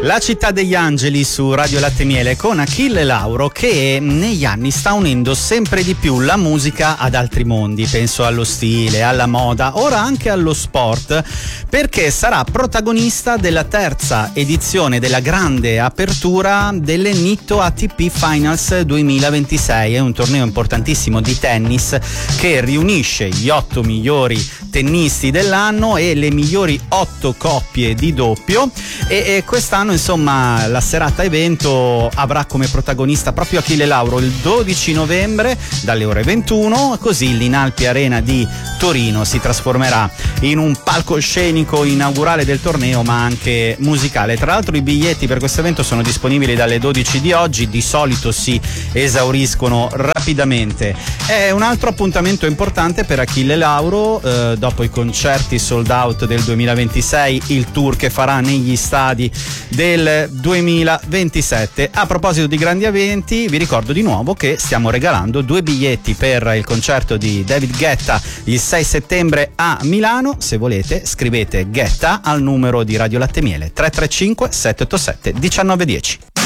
La città degli angeli su Radio Latte Miele con Achille Lauro, che negli anni sta unendo sempre di più la musica ad altri mondi. Penso allo stile, alla moda, ora anche allo sport, perché sarà protagonista della terza edizione della grande apertura delle Nitto ATP Finals 2026. È un torneo importantissimo di tennis che riunisce gli 8 migliori tennisti dell'anno e le migliori 8 coppie di doppio, e quest'anno insomma la serata evento avrà come protagonista proprio Achille Lauro il 12 novembre dalle ore 21, così l'Inalpi Arena di Torino si trasformerà in un palcoscenico inaugurale del torneo, ma anche musicale. Tra l'altro i biglietti per questo evento sono disponibili dalle 12 di oggi, di solito si esauriscono rapidamente. È un altro appuntamento importante per Achille Lauro, dopo i concerti sold out del 2026, il tour che farà negli stadi del 2027. A proposito di grandi eventi, vi ricordo di nuovo che stiamo regalando 2 biglietti per il concerto di David Guetta il 6 settembre a Milano. Se volete scrivete Guetta al numero di Radio Latte Miele 335 787 1910.